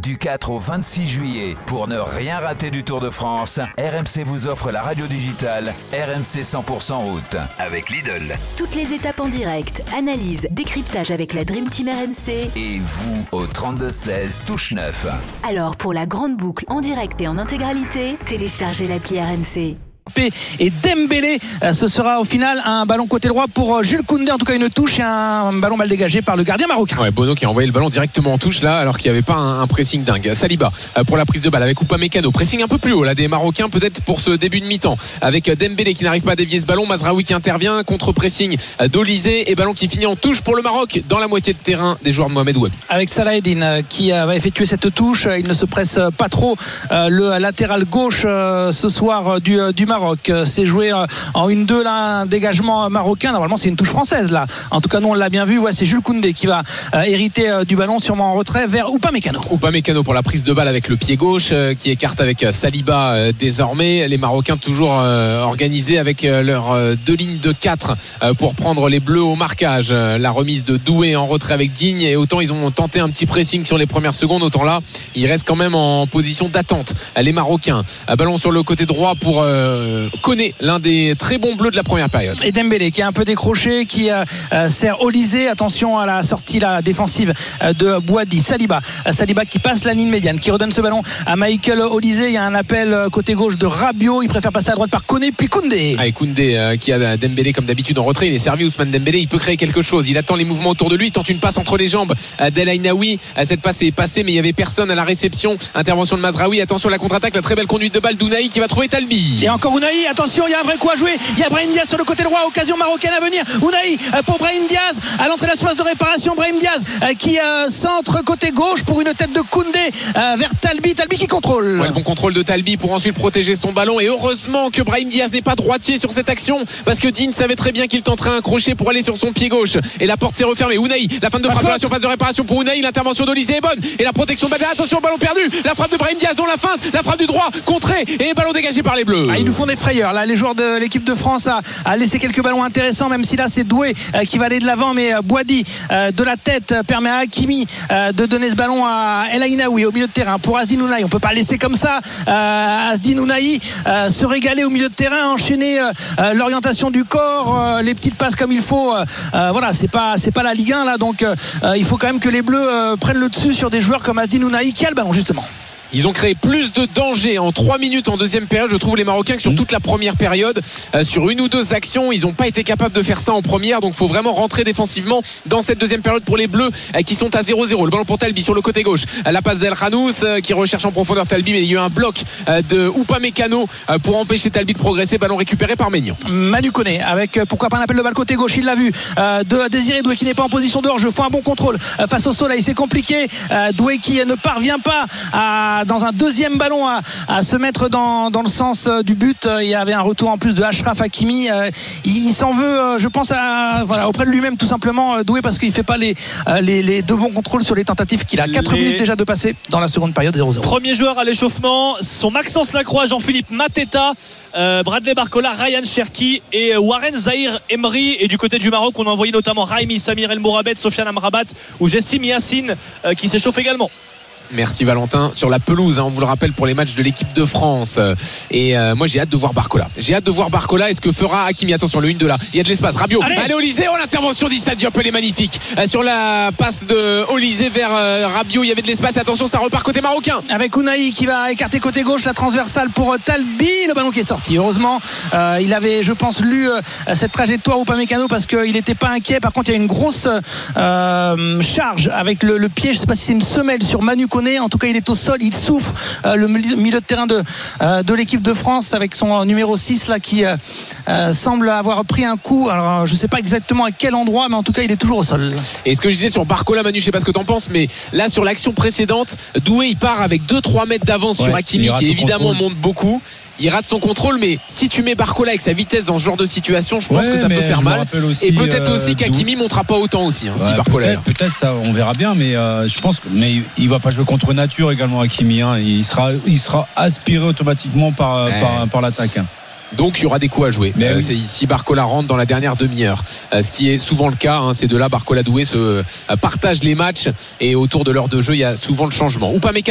Du 4 au 26 juillet, pour ne rien rater du Tour de France, RMC vous offre la radio digitale RMC 100% route avec Lidl. Toutes les étapes en direct, analyse, décryptage avec la Dream Team RMC. Et vous au 32-16 touche 9. Alors pour la grande boucle en direct et en intégralité, téléchargez l'appli RMC. Et Dembélé, ce sera au final un ballon côté droit pour Jules Koundé, en tout cas une touche et un ballon mal dégagé par le gardien marocain. Ouais, Bono qui a envoyé le ballon directement en touche là, alors qu'il n'y avait pas un pressing dingue. Saliba pour la prise de balle avec Upamecano, pressing un peu plus haut là des Marocains peut-être pour ce début de mi-temps, avec Dembélé qui n'arrive pas à dévier ce ballon, Mazraoui qui intervient, contre-pressing d'Olysée et ballon qui finit en touche pour le Maroc dans la moitié de terrain des joueurs de Mohamed Ouabi. Avec Salah Eddine qui va effectuer cette touche, il ne se presse pas trop, le latéral gauche ce soir du Maroc. C'est joué en 1-2 là, un dégagement marocain. Normalement c'est une touche française là. En tout cas nous on l'a bien vu. Ouais, c'est Jules Koundé qui va hériter du ballon, sûrement en retrait vers Upamecano. Upamecano pour la prise de balle avec le pied gauche qui écarte avec Saliba désormais. Les Marocains toujours organisés avec leurs deux lignes de 4 pour prendre les Bleus au marquage. La remise de Doué en retrait avec Digne, et autant ils ont tenté un petit pressing sur les premières secondes, autant là ils restent quand même en position d'attente. Les Marocains, ballon sur le côté droit pour Koné, l'un des très bons Bleus de la première période. Et Dembélé qui est un peu décroché, qui sert Olysée. Attention à la sortie défensive de Boadi. Saliba qui passe la ligne médiane, qui redonne ce ballon à Michael Olysée. Il y a un appel côté gauche de Rabiot, il préfère passer à droite par Koné, puis Koundé. Koundé qui a Dembélé comme d'habitude en retrait, il est servi. Ousmane Dembélé, il peut créer quelque chose, il attend les mouvements autour de lui, il tente une passe entre les jambes d'El Ainaoui. Cette passe est passée mais il n'y avait personne à la réception. Intervention de Mazraoui, attention à la contre-attaque, la très belle conduite de balle d'Ounahi qui va trouver Talbi. Et encore Ounahi, attention, il y a un vrai coup à jouer. Il y a Brahim Diaz sur le côté droit, occasion marocaine à venir. Ounahi pour Brahim Diaz à l'entrée de la surface de réparation. Brahim Diaz qui centre côté gauche pour une tête de Koundé vers Talbi qui contrôle. Ouais, le bon contrôle de Talbi pour ensuite protéger son ballon, et heureusement que Brahim Diaz n'est pas droitier sur cette action, parce que Digne savait très bien qu'il tenterait un crochet pour aller sur son pied gauche, et la porte s'est refermée. Ounahi, la fin de frappe de la surface de réparation pour Ounahi, l'intervention d'Olysée est bonne et la protection de balle. Attention, ballon perdu, la frappe de Brahim Diaz dont la feinte, la frappe du droit contrée et ballon dégagé par les Bleus. Ils nous font des frayeurs là, les joueurs de l'équipe de France a laissé quelques ballons intéressants, même si là c'est Doué qui va aller de l'avant, mais Boadi de la tête permet à Hakimi de donner ce ballon à El Ainaoui au milieu de terrain pour Azdine Ounahi. On peut pas laisser comme ça Azdine Ounahi se régaler au milieu de terrain, enchaîner l'orientation du corps, les petites passes comme il faut. Voilà, c'est pas la Ligue 1 là, donc il faut quand même que les Bleus prennent le dessus sur des joueurs comme Azdine Ounahi qui a le ballon justement. Ils ont créé plus de danger en 3 minutes en deuxième période, je trouve, les Marocains, que sur toute la première période. Sur une ou deux actions, ils n'ont pas été capables de faire ça en première, donc il faut vraiment rentrer défensivement dans cette deuxième période pour les Bleus qui sont à 0-0. Le ballon pour Talbi sur le côté gauche, la passe d'El Khanous qui recherche en profondeur Talbi, mais il y a eu un bloc de Upamecano pour empêcher Talbi de progresser. Ballon récupéré par Maignan. Manu Koné avec pourquoi pas un appel de balle côté gauche, il l'a vu, de Désiré Doué qui n'est pas en position de hors-jeu. Faut un bon contrôle face au soleil, c'est compliqué. Doué qui ne parvient pas dans un deuxième ballon à se mettre dans le sens du but. Il y avait un retour en plus de Achraf Hakimi. Il s'en veut, je pense, auprès de lui-même tout simplement, Doué, parce qu'il ne fait pas les deux bons contrôles sur les tentatives qu'il a. 4 minutes déjà de passer dans la seconde période, 0-0. Premier joueur à l'échauffement sont Maxence Lacroix, Jean-Philippe Mateta, Bradley Barcola, Ryan Cherki et Warren Zahir Emery. Et du côté du Maroc, on a envoyé notamment Raimi, Samir El Mourabet, Sofiane Amrabat ou Jessim Yassine qui s'échauffe également. Merci Valentin. Sur la pelouse, on vous le rappelle, pour les matchs de l'équipe de France. Et moi j'ai hâte de voir Barcola. Est-ce que fera Hakimi? Attention, le 1-2 là, il y a de l'espace. Rabiot, allez Olysée, l'intervention d'Issa Diop, elle est magnifique. Sur la passe de Olysée vers Rabiot, il y avait de l'espace. Attention, ça repart côté marocain. Avec Ounahi qui va écarter côté gauche, la transversale pour Talbi. Le ballon qui est sorti. Heureusement, il avait, je pense, lu cette trajectoire Upamecano parce qu'il n'était pas inquiet. Par contre, il y a une grosse charge avec le pied. Je ne sais pas si c'est une semelle sur Manu Koné. En tout cas, il est au sol, il souffre. Le milieu de terrain de l'équipe de France avec son numéro 6 là qui semble avoir pris un coup. Alors, je ne sais pas exactement à quel endroit, mais en tout cas, il est toujours au sol. Et ce que je disais sur Barcola, Manu, je ne sais pas ce que tu en penses, mais là, sur l'action précédente, Doué, il part avec 2-3 mètres d'avance sur Hakimi, qui évidemment monte beaucoup. Il rate son contrôle, mais si tu mets Barcola avec sa vitesse dans ce genre de situation, je pense que ça peut faire mal. Aussi, et peut-être aussi qu'Hakimi montera pas autant aussi, si Barcola. Peut-être ça, on verra bien, mais je pense que il va pas jouer contre nature également, Hakimi. Il sera aspiré automatiquement par l'attaque. Donc il y aura des coups à jouer. Si Barcola rentre dans la dernière demi-heure, ce qui est souvent le cas, ces deux-là, Barcola, Doué se partagent les matchs et autour de l'heure de jeu, il y a souvent le changement. Upamecano